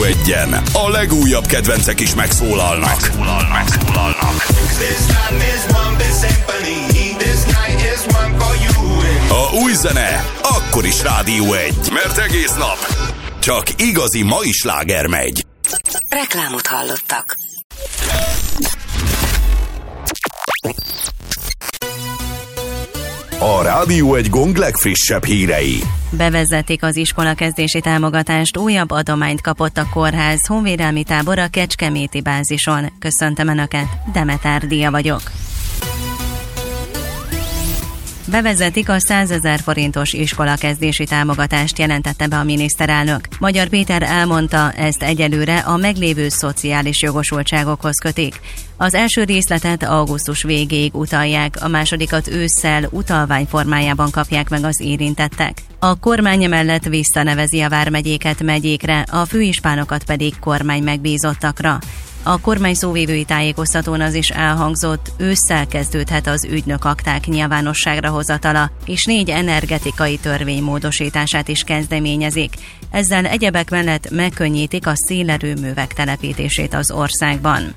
Egyen a legújabb kedvencek is megszólalnak. A új zene akkor is Rádió 1, mert egész nap csak igazi mai sláger megy. Reklámot hallottak. A Rádió 1 Gong legfrissebb hírei. Bevezetik az iskolakezdési támogatást, újabb adományt kapott a kórház honvédelmi tábor a kecskeméti bázison. Köszöntöm Önöket, Demeter Díja vagyok. Bevezetik a 100 000 forintos iskolakezdési támogatást, jelentette be a miniszterelnök. Magyar Péter elmondta, ezt egyelőre a meglévő szociális jogosultságokhoz kötik. Az első részletet augusztus végéig utalják, a másodikat ősszel utalvány formájában kapják meg az érintettek. A kormány emellett visszanevezi a vármegyéket megyékre, a főispánokat pedig kormány megbízottakra. A kormány szóvivői tájékoztatón az is elhangzott, ősszel kezdődhet az ügynökakták nyilvánosságra hozatala, és 4 energetikai törvény módosítását is kezdeményezik. Ezzel egyebek mellett megkönnyítik a szélerőművek telepítését az országban.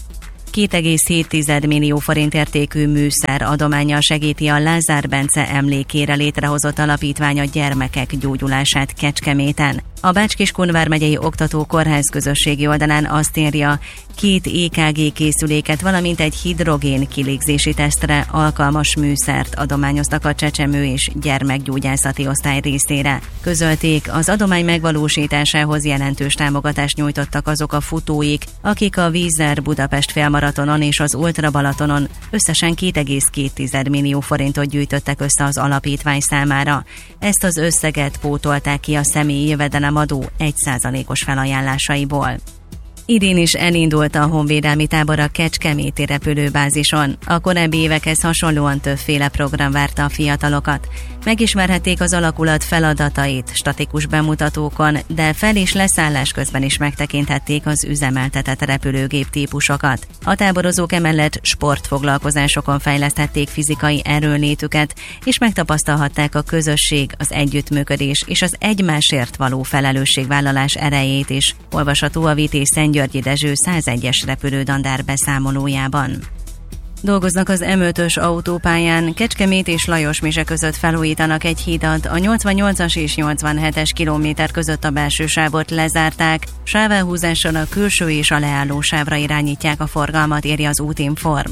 2,7 millió forint értékű műszer adománnyal segíti a Lázár Bence emlékére létrehozott alapítvány a gyermekek gyógyulását Kecskeméten. A Bács-Kiskun vármegyei oktatókórház közösségi oldalán azt írja, 2 EKG készüléket, valamint egy hidrogén kilégzési tesztre alkalmas műszert adományoztak a csecsemő és gyermekgyógyászati osztály részére. Közölték, az adomány megvalósításához jelentős támogatást nyújtottak azok a futóik, akik a Vízer Budapest félmaratonon és az Ultra Balatonon összesen 2,2 millió forintot gyűjtöttek össze az alapítvány számára. Ezt az összeget pótolták ki a személyi jövedelemadó 1%-os felajánlásaiból. Idén is elindult a honvédelmi tábor a kecskeméti repülőbázison. A korábbi évekhez hasonlóan többféle program várta a fiatalokat. Megismerhették az alakulat feladatait statikus bemutatókon, de fel- és leszállás közben is megtekinthették az üzemeltetett repülőgép típusokat. A táborozók emellett sportfoglalkozásokon fejleszthették fizikai erőnlétüket, és megtapasztalhatták a közösség, az együttműködés és az egymásért való felelősségvállalás erejét is. Olvasható a Vitéz Szentgyörgyi Dezső 101-es repülődandár beszámolójában. Dolgoznak az M5-ös autópályán, Kecskemét és Lajosmise között felújítanak egy hidat, a 88-as és 87-es kilométer között a belső sávot lezárták, sávelhúzással a külső és a leálló sávra irányítják a forgalmat, írja az Útinform.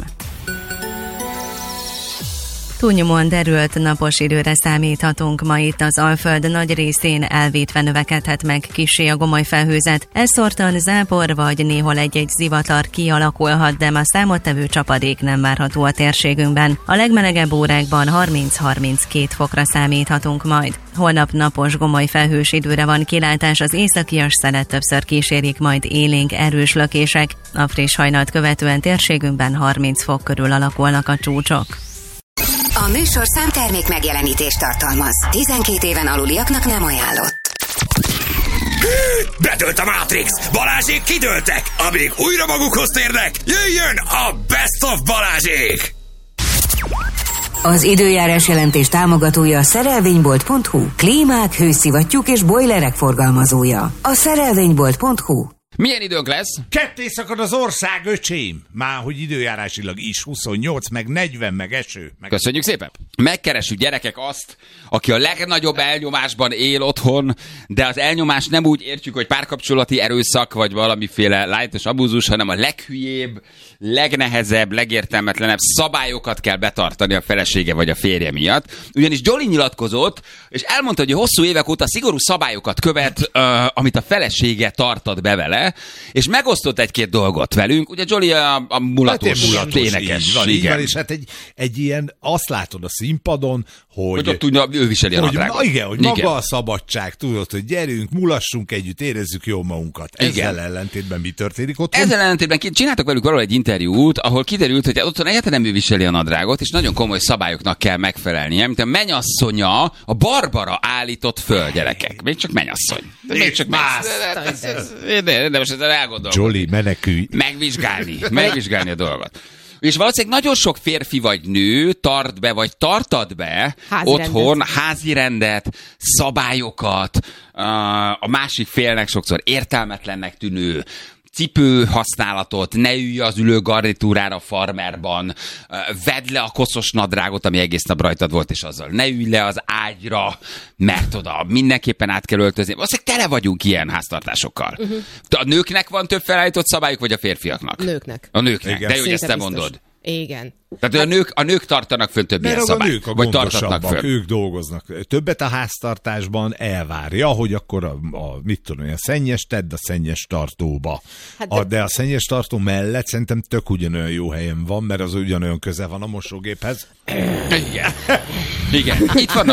Túlnyomóan derült napos időre számíthatunk ma itt az Alföld nagy részén, elvétve növekedhet meg kissé a gomoly felhőzet. Elszórtan zápor vagy néhol egy-egy zivatar kialakulhat, de ma számottevő csapadék nem várható a térségünkben. A legmelegebb órákban 30-32 fokra számíthatunk majd. Holnap napos, gomoly felhős időre van kilátás, az északias szelet többször kísérik majd élénk erős lökések. A friss hajnalt követően térségünkben 30 fok körül alakulnak a csúcsok. A műsorszám termék megjelenítést tartalmaz. 12 éven aluliaknak nem ajánlott. Bedőlt a Matrix! Balázsék kidőltek! Amíg újra magukhoz térnek, jöjjön a Best of Balázsék! Az időjárás jelentés támogatója a szerelvénybolt.hu. Klímák, hőszivattyúk és bojlerek forgalmazója. A szerelvénybolt.hu. Milyen időnk lesz? Ketté szakad az ország, öcsém! Már hogy időjárásilag is 28, meg 40, meg eső. Meg... Köszönjük szépen! Megkeressük gyerekek azt, aki a legnagyobb elnyomásban él otthon, de az elnyomás nem úgy értjük, hogy párkapcsolati erőszak, vagy valamiféle lájtos abúzus, hanem a leghülyébb, legnehezebb, legértelmetlenebb szabályokat kell betartani a felesége vagy a férje miatt. Ugyanis Jolly nyilatkozott, és elmondta, hogy hosszú évek óta szigorú szabályokat követ, amit a felesége tartat be vele, és megosztott egy-két dolgot velünk. Ugye Jolly a mulatos énekes. Így van, és hát egy ilyen, azt látod a színpadon, hogy ott úgy, ő viseli a nadrágot. Igen, hogy maga a szabadság, tudod, hogy gyerünk, mulassunk együtt, érezzük jól magunkat. Ezzel ellentétben mi történik ott? Ezzel ellentétben csináltak velük valahol egy interjút, ahol kiderült, hogy otthon egyáltalán nem ő viseli a nadrágot, és nagyon komoly szabályoknak kell megfelelnie, mint a mennyasszonya, a Barbara állított föl, gyerekek. Még csak mennyasszony. Még csak de most ezzel elgondolkodni. Jolly, menekülj. Megvizsgálni a dolgot. És valószínűleg nagyon sok férfi vagy nő tart be, vagy tartat be otthon házirendet, szabályokat, a másik félnek sokszor értelmetlennek tűnő cipő használatot, ne ülj az ülő garnitúrára farmerban, vedd le a koszos nadrágot, ami egész nap rajtad volt, és azzal ne ülj le az ágyra, mert oda mindenképpen át kell öltözni. Valószínűleg tele vagyunk ilyen háztartásokkal. A nőknek van több felállított szabályuk, vagy a férfiaknak? Nőknek. A nőknek, igen. de jó, hogy ezt te biztos. mondod. Igen. Tehát a nők tartanak fönn több ilyen szabályt. Nők a vagy tartatnak fönn. Ők dolgoznak többet a háztartásban, elvárja, hogy akkor a mit tudom, a szennyes tedd a szennyes tartóba. Hát de a szennyes tartó mellett szerintem tök ugyanolyan jó helyen van, mert az ugyanolyan közel van a mosógéphez. Igen.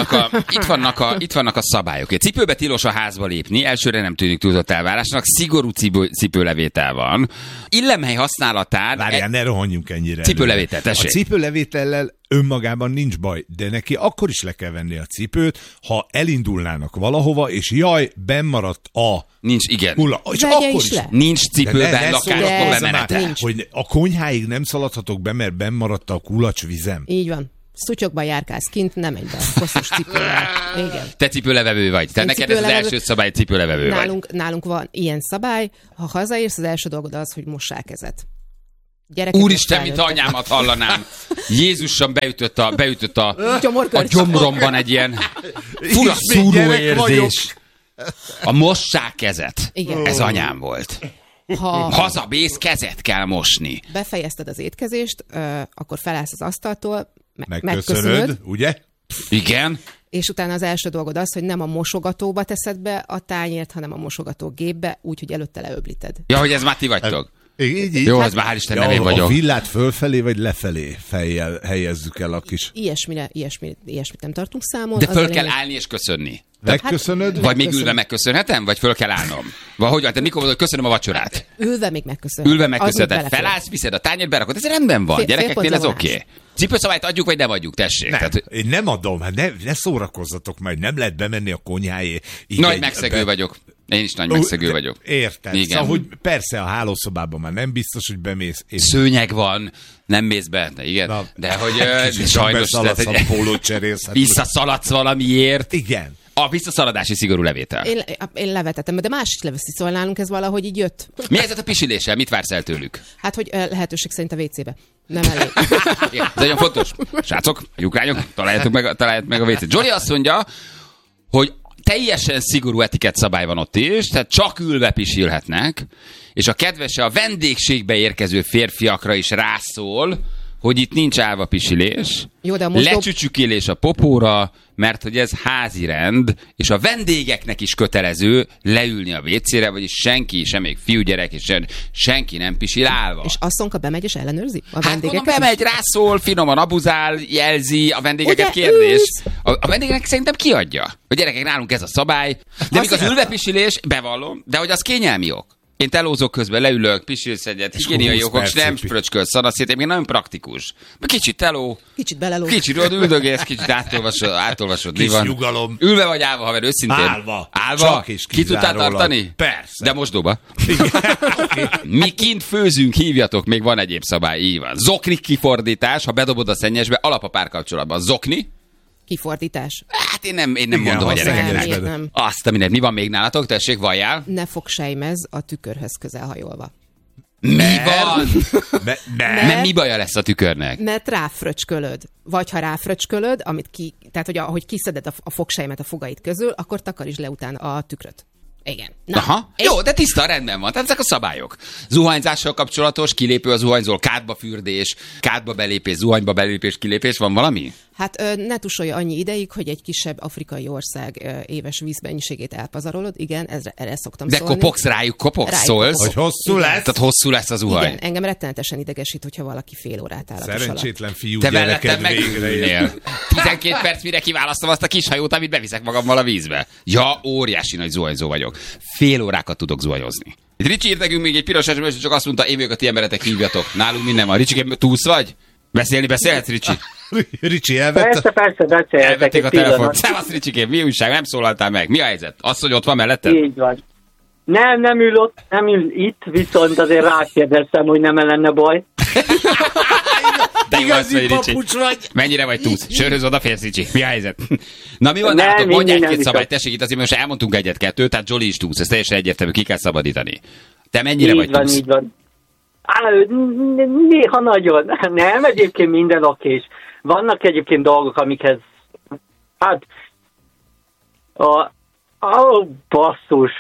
Itt vannak a szabályok. Cipőbe tilos a házba lépni, elsőre nem tűnik túlzott elvárásnak, szigorú cipőlevétel van. Illemhely használatán... Várjál, ne rohanjunk ennyire. Cipőlevétel, tessék. A cipőlevétellel önmagában nincs baj, de neki akkor is le kell venni a cipőt, ha elindulnának valahova, és jaj, bennmaradt a... Nincs, igen. És akkor is. Nincs cipőben lakásba bemenete. Hogy a konyháig nem szaladhatok be, mert bennmaradt a kulacsvizem. Így van. Szutyokba járkálsz kint, nem menj be koszos cipővel. Igen. Te cipőlevevő vagy. Te neked ez az első szabály, cipőlevevő vagy. Nálunk van ilyen szabály, ha hazaérsz, az első dolgod az, hogy mossál kezet. Úristen, mint anyámat hallanám. Jézusom beütött a gyomromban egy ilyen fura szúró érzés. A mossák kezet. Igen. Ez anyám volt. Hazamész, kezet kell mosni. Befejezted az étkezést, akkor felállsz az asztaltól, megköszönöd, ugye? Igen. És utána az első dolgod az, hogy nem a mosogatóba teszed be a tányért, hanem a mosogatógépbe, úgyhogy előtte leöblíted. Ja, hogy ez már ti vagytok. Így. Jó, ez már hál' Isten nem én vagyok. A villát fölfelé vagy lefelé fejjel helyezzük el a kis... Ilyesmit nem tartunk számon. De föl kell állni és köszönni. Megköszönöd? Vagy még ülve megköszönhetem? Vagy föl kell állnom? Vagy hogy van? Te mikor mondod, hogy köszönöm a vacsorát? Ülve még megköszönhetem. Ülve megköszönhetem. Felállsz, viszed a tányért, berakod. Ez rendben van. Gyerekeknél ez oké. Cipőszabályt adjuk, vagy nem adjuk, tessék? Nem, én nem adom, hát ne szórakozzatok majd, nem lehet bemenni a konyháé. Nagy megszegő vagyok. Én is nagy megszegő vagyok. Érted. Igen. Szóval, hogy persze a hálószobában már nem biztos, hogy bemész. Szőnyeg van, nem mész be, de igen. Na, de hogy sajnos... Visszaszaladsz valamiért. Igen. A visszaszaladási szigorú levétel. Én levetettem, de más is leveszi, szóval nálunk ez valahogy így jött. Mi ez a pisiléssel? Mit vársz el tőlük? Hát, hogy lehetőség szerint a WC-be. Nem elég. Ez nagyon fontos. Srácok, ukrányok, találjátok meg a WC-t. Zsoli azt mondja, hogy teljesen szigorú etikett szabály van ott is, tehát csak ülve pisilhetnek, és a kedvese a vendégségbe érkező férfiakra is rászól, hogy itt nincs állva pisilés, lecsücsükélés a popóra, mert hogy ez házi rend, és a vendégeknek is kötelező leülni a WC-re, vagyis senki, sem még fiúgyerek, és senki nem pisil állva. És asszonka bemegy és ellenőrzi a vendégeket? Hát bemegy, rászól, finoman abuzál, jelzi a vendégeket, kérdés. A vendégeknek szerintem kiadja. A gyerekek, nálunk ez a szabály, de még az ülvepisilés, bevallom, de hogy az kényelmi ok. Én telózok közben, leülök, pisilsz egyet, higiéniai okok, nem spröcskölsz, szanaszét, én még nagyon praktikus. Kicsit teló, kicsit beleló. Kicsit üldögész, kicsit átolvasod. Kis nyugalom. Ülve vagy állva, haver, őszintén? Állva. Állva? Ki tudtál tartani? Persze. De mosdóba. Mi kint főzünk, hívjatok, még van egyéb szabály, így van. Zokni kifordítás, ha bedobod a szennyesbe, alap a párkapcsolatban. Zokni. Kifordítás. Hát én nem mondom a gyerekeknek. Azt a mindent. Mi van még nálatok? Tessék, valljál. Ne fogsejmez a tükörhöz közel hajolva. Mi van? Mert mi baja lesz a tükörnek? Mert ráfröcskölöd. Vagy ha ráfröcskölöd, tehát hogy ahogy kiszeded a fogsejmet a fogait közül, akkor takarítsd le utána a tükröt. Igen. Na, aha. Jó, de tiszta, rendben van. Tehát ezek a szabályok. Zuhanyzással kapcsolatos, kilépő a zuhanyzól, kádba fürdés, kádba belépés, zuhanyba belépés, kilépés, van valami? Hát ne tusolja annyi ideig, hogy egy kisebb afrikai ország éves vízmennyiségét elpazarolod. Igen, erre szoktam szólni. De kopogsz rájuk, szólsz? Hogy hosszú lesz? Tehát hosszú lesz a zuhany. Igen, engem rettenetesen idegesít, hogyha valaki fél órát áll a szerencsétlen fiú te gyereked végre 12 perc, mire kiválasztom azt a kis hajót, amit beviszek magammal a vízbe. Ja, óriási nagy zuhanyzó vagyok. Fél órákat tudok zuhanyozni. Ricsi írt nekünk még egy piros SMS, csak azt mondta, én vagyok a ti emberetek, hívjatok. Nálunk minden van. Ricsi, túlsz vagy? Beszélhetsz, Ricsi? Ricsi, elvette? Persze, elvették a telefont. Szevasz, Ricsikém, mi újság? Nem szólaltál meg. Mi a helyzet? Az, hogy ott van melletted? Így van. Nem ül itt, viszont azért rákérdeztem, hogy nem lenne baj. Te jó azt vagy, Ricsi. vagy. Mennyire vagy túsz? Sörhöz odaférsz, Ricsi. Mi a helyzet? Na mi van Nem, nálatok? Mondj minden egy-két szabályt, viszont. tessék, itt azért most elmondtunk egyet-kettőt, tehát Zsoli is túsz, ez teljesen egyértelmű, ki kell szabadítani. Te mennyire vagy túsz? Így van. Néha nagyon. Nem, egyébként minden okés. Vannak egyébként dolgok, amikhez... Hát... Basszus.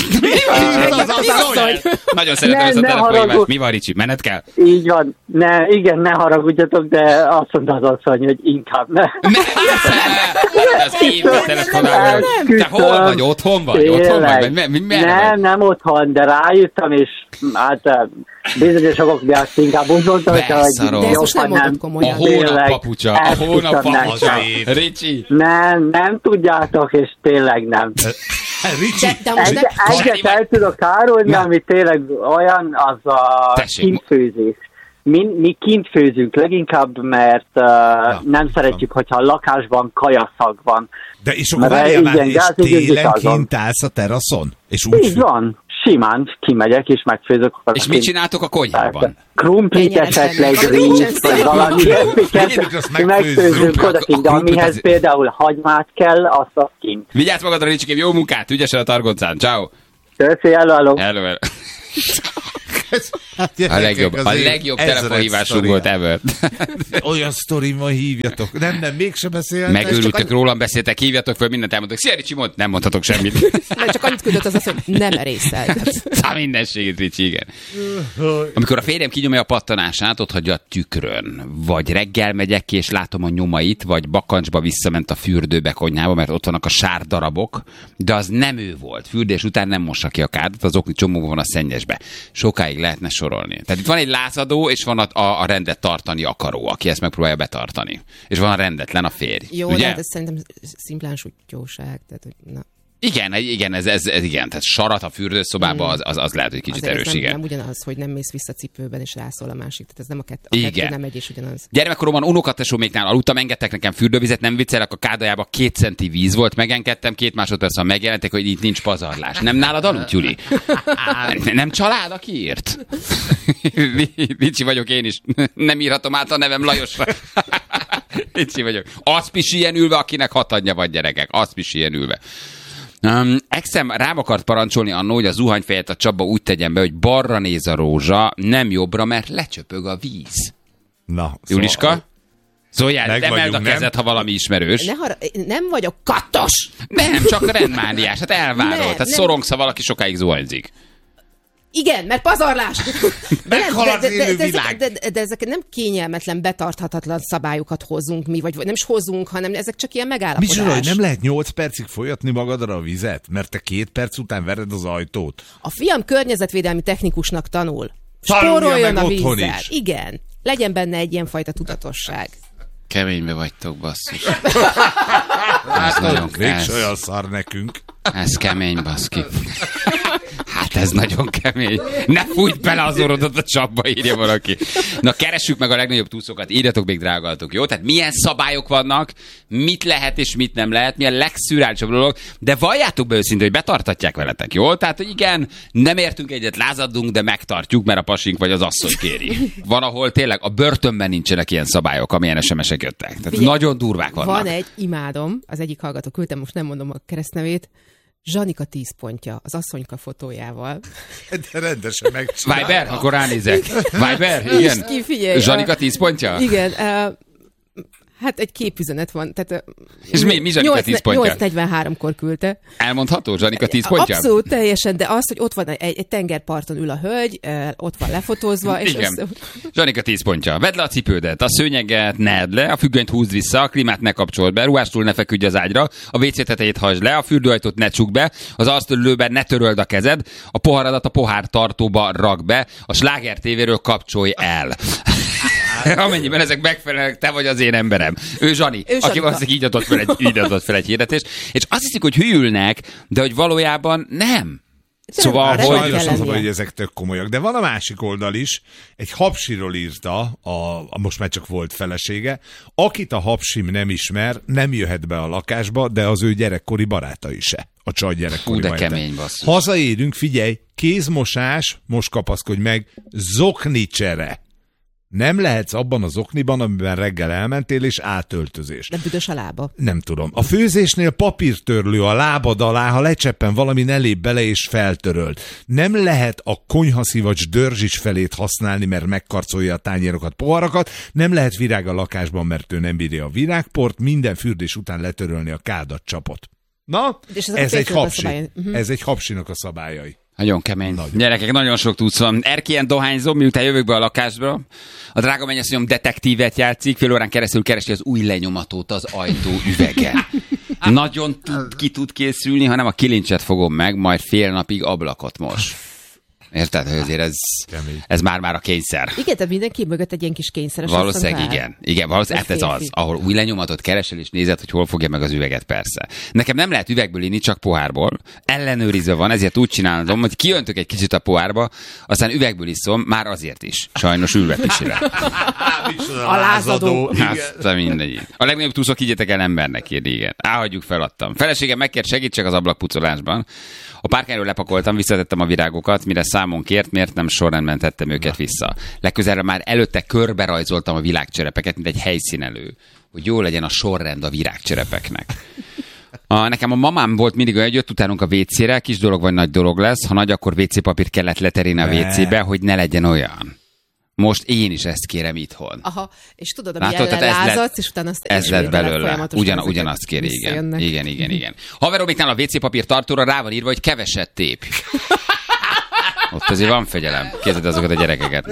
Nagyon szeretem ezt a telefonhívást. Mi van, Ricsi? Menet kell? Így van. Ne haragudjatok, de azt mondta az asszony, hogy inkább ne. Az én telefonálom. Te hol vagy? Otthon vagy? Otthon vagy? Nem otthon, de rájöttem, és hát bizonyosok miatt inkább úgy mondtam, hogy De ezt most nem mondod komolyan. A hónap papucsa. A hónap papucsa. Ricsi. Nem tudjátok, és tényleg nem. Ricsi, De most nem... Egyet el tudok árulni, ami tényleg olyan, az a kintfőzés. Mi kint főzünk leginkább, mert nem szeretjük, hogyha a lakásban kajaszag van. de és akkor várjál, és télen kint állsz a teraszon? És úgy Így van. Simán kimegyek, és megfőzök. És mit csináltok a konyhában? Krumplit esetleg, rízt, vagy valami ilyesmiket megfőzünk odakint, de amihez például hagymát kell, azt kint. Vigyázz magadra, Ricsikém, jó munkát, ügyesen a targoncán, ciao. Köszi, hello. Hello. A legjobb telefonhívásunk volt ever. Olyan sztorimmal hívjatok. Nem, mégsem beszéltek. Megőrültök, rólam beszéltek, hívjatok föl, mindent elmondtok. Szia, Ricsi, nem mondhatok semmit. Csak annyit küldött az, hogy nem erészel. Szá mindenségét, Ricsi, igen. Amikor a férjem kinyomja a pattanását, ott hagyja a tükrön. Vagy reggel megyek ki, és látom a nyomait, vagy bakancsba visszament a fürdőbe, konyhába, mert ott vannak a sárdarabok, de az nem ő volt. Fürdés után nem mossa ki a kádat, az okni csomóban van a szennyesbe. Sokáig lehetne sorolni. Tehát itt van egy lázadó, és van a rendet tartani akaró, aki ezt megpróbálja betartani. És van a rendetlen, a férj. Jó, ugye? de hát ez szerintem szimplán sutyóság. Tehát, hogy na. Igen, ez igen. Tehát sarat a fürdőszobába, az lehet, hogy kicsit erős, igen. Nem ugyanaz, hogy nem mész vissza cipőben, és rászól a másik. Tehát ez nem a kettő nem egy és ugyanaz. Gyermekkoromban unokatesóméknál aludtam, engedtek nekem fürdővizet, nem viccelek, a kádajába 2 centi víz volt, megengedtem, 2 másodpercen megjelentek, hogy itt nincs pazarlás. Nem nálad aludt, Juli? Nem család, aki írt? Ricsi vagyok én is. Nem írhatom át a nevem Lajosra. Ricsi vagyok. Az pisiljen ülve, akinek 6 anyja van, gyerekek. Az pisiljen ülve. Exem rám akart parancsolni annó, hogy a zuhanyfejet a Csaba úgy tegyen be, hogy balra néz a rózsa, nem jobbra, mert lecsöpög a víz. Na, Juliska? Szóljál, emeld a kezed, ha valami ismerős. Nem vagyok kattos! Nem, csak rendmániás, hát elvárod. Tehát szorongsz, ha valaki sokáig zuhanyzik. Igen, mert pazarlás! Meghal az élő világ. De ezek nem kényelmetlen, betarthatatlan szabályokat hozzunk mi, vagy nem is hozzunk, hanem ezek csak ilyen megállapodás. Micsoda, hogy nem lehet 8 percig folyatni magadra a vizet? Mert te 2 perc után vered az ajtót. A fiam környezetvédelmi technikusnak tanul. Tanulja Spóroljon meg a otthon vízzel. is. Igen. Legyen benne egy ilyenfajta tudatosság. Keménybe vagytok, basszus. Hát nagyon mégis olyan szar nekünk. Ez kemény, baszki. Hát ez nagyon kemény. Ne fújt bele az orrodat a csapba, írja valaki. Na, keressük meg a legnagyobb túszokat, írjatok még, drágaltok, jó? Tehát milyen szabályok vannak, mit lehet és mit nem lehet, mi a legszürreálisabb dolog, de valljátok be őszintén, hogy betartatják veletek, jó? Tehát, hogy igen, nem értünk egyet, lázadunk, de megtartjuk, mert a pasink vagy az asszony kéri. Van, ahol tényleg a börtönben nincsenek ilyen szabályok, amilyen SMS-ek jöttek. Tehát figyelj, nagyon durvák vannak. Van egy, imádom, az egyik hallgató küldtem, most nem mondom a keresztnevét, Zsanika 10 pontja az asszonyka fotójával. De rendesen megcsinálja. Viber, akkor ránézek. Viber, igen. Zsanika 10 pontja? Igen, hát egy képüzenet van. Tehát, és mi Zsanika 10 pontja? 8:43-kor küldte. Elmondható Zsanika 10 pontja? Abszolút, teljesen, de az, hogy ott van egy tengerparton ül a hölgy, ott van lefotózva. És igen. Zsanika 10 pontja. Vedd le a cipődet, a szőnyeget ne edd le, a függönyt húzd vissza, a klímát ne kapcsold be, ruhástól ne feküdj az ágyra, a WC tetejét hajtsd le, a fürdőajtót ne csukd be, az asztalülőben ne töröld a kezed, a poharadat a pohártartóba rakd be, a Sláger tévéről kapcsolj el. Amennyiben ezek megfelelnek, te vagy az én emberem. Ő Zsani, aki valószínűleg így adott fel egy hirdetést. És azt hiszik, hogy hülyülnek, de hogy valójában nem. Szóval, hogy ezek tök komolyak. De van a másik oldal is. Egy hapsiról írta, a most már csak volt felesége, akit a hapsim nem ismer, nem jöhet be a lakásba, de az ő gyerekkori barátai se. A csaj gyerekkori barátai. De kemény, basszus. Hazaérünk, figyelj, kézmosás, most kapaszkodj meg, zoknicsere. Nem lehetsz abban az okniban, amiben reggel elmentél, és átöltözés. De büdös a lába. Nem tudom. A főzésnél papírtörlő a lábad alá, ha lecseppen valami ne lép bele és feltöröld. Nem lehet a konyhaszivacs dörzsis felét használni, mert megkarcolja a tányérokat, poharakat. Nem lehet virág a lakásban, mert ő nem bírja a virágport. Minden fürdés után letörölni a kádat csapot. Na, ez egy hapsi. Ez egy hapsinak a szabályai. Nagyon kemény. Gyerekek, nagyon sok tudsz van. Erkélyen dohányzom, miután jövök be a lakásba. A drága mennyasszonyom detektívet játszik, fél órán keresztül keresi az új lenyomatot az ajtó üvegen. Nagyon ki tud készülni, hanem a kilincset fogom meg, majd fél napig ablakot mos. Érted, hogy azért ez már a kényszer. Igen, tehát mindenki mögött egy ilyen kis kényszeres. Valószínűleg igen. Igen, valószínűleg ez az, ahol új lenyomatot keresel és nézed, hogy hol fogja meg az üveget, persze. Nekem nem lehet üvegből inni, csak pohárból. Ellenőrizve van, ezért úgy csinálom, hogy kiöntök egy kicsit a pohárba, aztán üvegből iszom, már azért is. Sajnos ülvetisire. A lázadó. Azt mindegy. A legnagyobb túszok higgyetek el embernek írni, igen. Áhagyjuk, feladtam. Feleségem megkért segítsek az ablakpucolásban. A párkányról lepakoltam, visszatettem a virágokat, mire számon kért, miért nem sorrendben tettem őket vissza. Legközelebb már előtte körbe rajzoltam a virágcserepeket, mint egy helyszínelő, hogy jó legyen a sorrend a virágcserepeknek. Nekem a mamám volt mindig olyan, hogy jött utánunk a WC-re, kis dolog vagy nagy dolog lesz, ha nagy, akkor WC papírt kellett leterélni a WC-be, hogy ne legyen olyan. Most én is ezt kérem itthon. Aha, és tudod, ami ellenlázadsz, és utána azt ez lett belőle. Ugyanazt kér, igen. Haveromiknál a WC papír tartóra rá van írva, hogy keveset tép. Ott azért van fegyelem. Képzeld azokat a gyerekeket.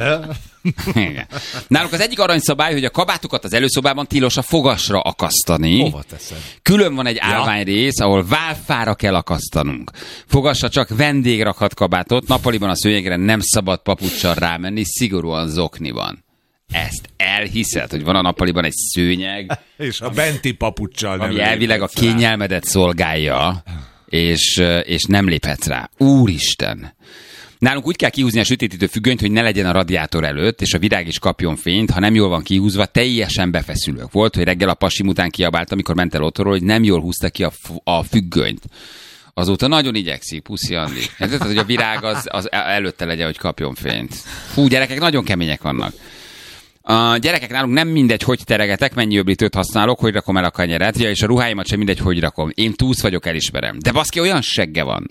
Igen. Nálunk az egyik aranyszabály, hogy a kabátokat az előszobában tilos a fogasra akasztani. Hova teszed? Külön van egy állványrész, ahol válfára kell akasztanunk. Fogasra csak vendég rakhat kabátot, nappaliban a szőnyegre nem szabad papuccsal rámenni, szigorúan zokniban. Ezt elhiszed, hogy van a nappaliban egy szőnyeg, és a benti papuccsal ami elvileg a kényelmedet szolgálja, és nem léphetsz rá. Úristen! Nálunk úgy kell kihúzni a sötétítő függönyt, hogy ne legyen a radiátor előtt, és a virág is kapjon fényt, ha nem jól van kihúzva, teljesen befeszülök. Volt, hogy reggel a pasim után kiabált, amikor ment el otthonról, hogy nem jól húzta ki a függönyt. Azóta nagyon igyekszik, puszi Andi. Tehát, hogy a virág az előtte legyen, hogy kapjon fényt. Fú, gyerekek nagyon kemények vannak. A gyerekek nálunk nem mindegy, hogy teregetek, mennyi öblítőt használok, hogy rakom el a kanyeret, és a ruháimat sem mindegy, hogy rakom. Én túsz vagyok, elismerem. De baszki, olyan segge van.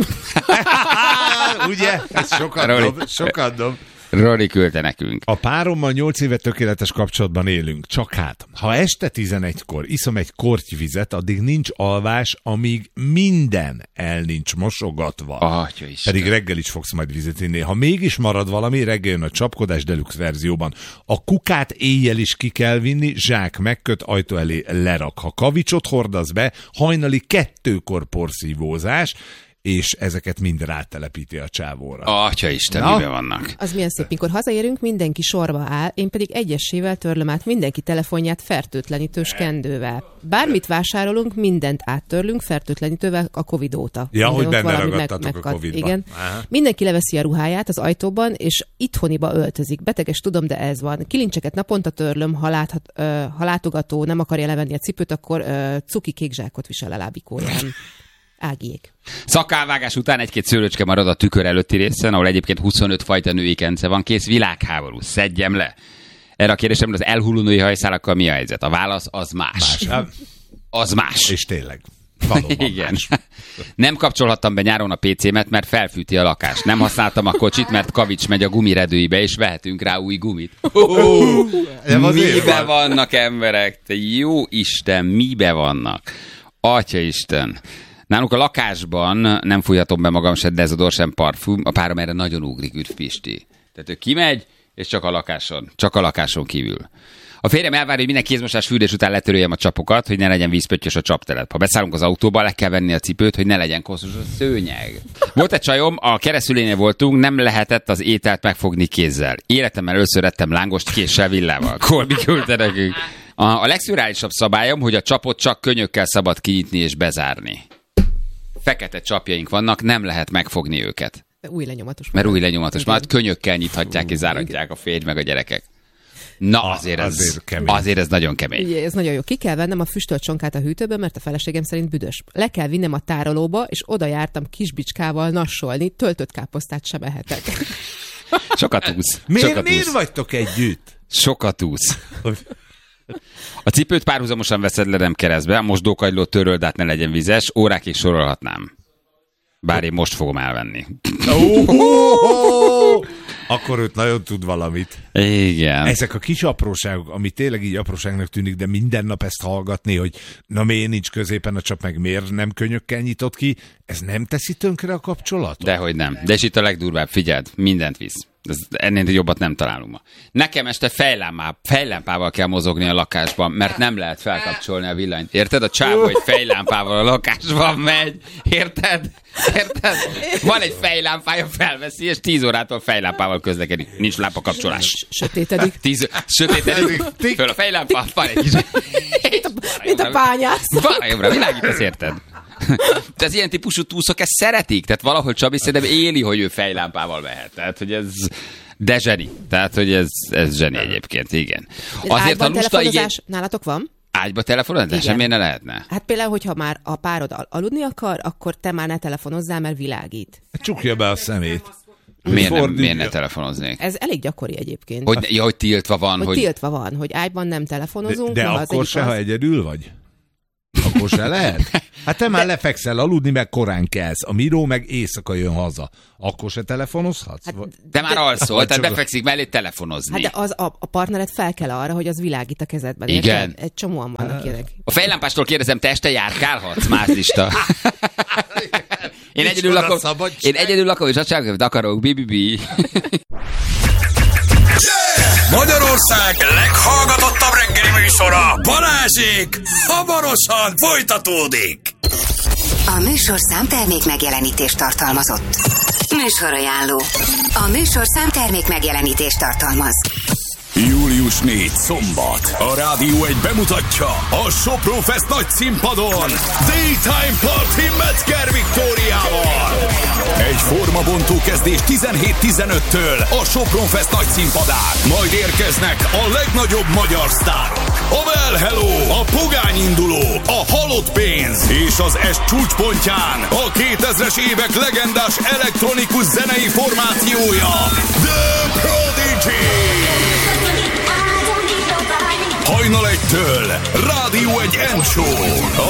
Ugye? Ez sokat dob. Rory küldte nekünk. A párommal 8 éve tökéletes kapcsolatban élünk. Csak hát, ha este 11-kor iszom egy kortyvizet, addig nincs alvás, amíg minden el nincs mosogatva. Pedig reggel is fogsz majd vizet inni. Ha mégis marad valami, reggel jön a csapkodás deluxe verzióban. A kukát éjjel is ki kell vinni, zsák megköt, ajtó elé lerak. Ha kavicsot hordasz be, hajnali 2-kor porszívózás, és ezeket mind rátelepíti a csávóra. Atyaisten, miben vannak? Az milyen szép, mikor hazaérünk, mindenki sorba áll, én pedig egyesével törlöm át mindenki telefonját fertőtlenítős kendővel. Bármit vásárolunk, mindent áttörlünk fertőtlenítővel a Covid óta. Ja, hogy benne ragadtatok a Covidba. Igen. Mindenki leveszi a ruháját az ajtóban, és itthoniba öltözik. Beteges, tudom, de ez van. Kilincseket naponta törlöm, ha látogató nem akarja levenni a cipőt, akkor cuki kék zsákot visel a lábikóján. Ágiék. Szakálvágás után egy-két szőlőcske marad a tükör előtti részen, ahol egyébként 25 fajta női kence van, kész világháború. Szedjem le. Erre a kérdésemre az elhulló női hajszálakkal mi a helyzet? A válasz az más. Az más. És tényleg. Valóban igen. Más. Nem kapcsolhattam be nyáron a PC-met, mert felfűti a lakást. Nem használtam a kocsit, mert kavics megy a gumiredőibe, és vehetünk rá új gumit. Mibe vannak emberek? Te jó Isten, mibe vannak? Atyaisten. Nálunk a lakásban nem fújhatom be magam se dezodor, sem parfüm. A párom erre nagyon ugrik, Üdv Pisti. Tehát ő kimegy, és csak a lakáson kívül. A férjem elvárja, hogy minden kézmosás fürdés után letöröljem a csapokat, hogy ne legyen vízpöttyös a csaptelep. Ha beszállunk az autóba, le kell venni a cipőt, hogy ne legyen koszos a szőnyeg. Volt egy csajom, a keresztülénél voltunk, nem lehetett az ételt megfogni kézzel. Életemben először ettem lángost késsel, villával. Kolbi küldte nekünk. A legszürálisabb szabályom, hogy a csapot csak könyökkel szabad kinyitni és bezárni. Fekete csapjaink vannak, nem lehet megfogni őket. Új lenyomatos. Mert új lenyomatos. Már könyökkel nyithatják és záratják a férj meg a gyerekek. Na, azért ez nagyon kemény. Ugye, ez nagyon jó. Ki kell vennem a füstölt csonkát a hűtőbe, mert a feleségem szerint büdös. Le kell vinnem a tárolóba, és oda jártam kisbicskával nassolni, töltött káposztát sem ehetek. Sokat úsz. Miért vagytok együtt? Sokat úsz. A cipőt párhuzamosan veszed le, nem keresztbe, a mosdókagylót töröld át, ne legyen vizes, órákig sorolhatnám. Bár én most fogom elvenni. Akkor őt nagyon tud valamit. Igen. Ezek a kis apróságok, ami tényleg így apróságnak tűnik, de minden nap ezt hallgatni, hogy na miért nincs középen a csap, meg miért nem könyökkel nyitott ki, ez nem teszi tönkre a kapcsolatot? Dehogy nem. De és itt a legdurvább, figyeld, mindent visz. Ennél jobbat nem találunk ma. Nekem este fejlámpával kell mozogni a lakásban, mert nem lehet felkapcsolni a villanyt. Érted? A csávó egy fejlámpával a lakásban megy. Érted? Van egy fejlámpája, felveszi, és 10 órától fejlámpával közlekedik. Nincs lámpakapcsolás. Sötétedik. Sötétedik. Föl a fejlámpa, van egy kis... Mint a pányász. Balra világítasz, érted? De az ilyen típusú túszok ezt szeretik? Tehát valahol Csabi szerintem éli, hogy ő fejlámpával mehet. Tehát, hogy ez... De zseni. Tehát, hogy ez zseni egyébként, igen. Azért a lusta nálatok van? Ágyba telefonozás? Semmiért ne lehetne? Hát például, hogyha már a párod aludni akar, akkor te már ne telefonozzál, mert világít. Csukja be a szemét. Miért ne telefonoznék? Ez elég gyakori egyébként. Hogy tiltva van. Hogy tiltva van, hogy ágyban nem telefonozunk. De akkor se, ha egyedül vagy? Akkor se lehet? Hát te már lefekszel aludni, meg korán kelsz. A Miró meg éjszaka jön haza. Akkor se telefonozhatsz? Hát, de már alszol, tehát befekszik mellé telefonozni. Hát de az a partnered fel kell arra, hogy az világít a kezedben. Igen. Érted? Egy csomóan vannak ilyenek. A fejlámpástól kérdezem, te este járkálhatsz, mázlista? Én egyedül lakom, és azt csinálok, hogy akarok, bi. Magyarország leghallgatottabb reggeli műsora, Balázsék, hamarosan folytatódik. A műsor számtermék megjelenítést tartalmazott. Műsorajánló. A műsor számtermék megjelenítést tartalmaz. Július 4 szombat. A Rádió 1 bemutatja a Sopron Fest nagy színpadon Daytime Party Metzger Viktóriával. Egy formabontó kezdés 17-15-től a Sopron Fest nagy színpadán. Majd érkeznek a legnagyobb magyar sztárok. A Well Hello, a Pogány induló, a Halott pénz és az est csúcspontján a 2000-es évek legendás elektronikus zenei formációja The Prodigy. Hajnal 1-től Rádió 1 Show.